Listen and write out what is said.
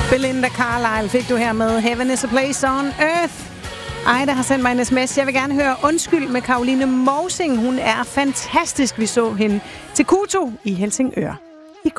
Belinda Carlisle fik du her med Heaven is a Place on Earth. Ejda har sendt mig en sms. Jeg vil gerne høre Undskyld med Caroline Mosing. Hun er fantastisk. Vi så hende til Kuto i Helsingør.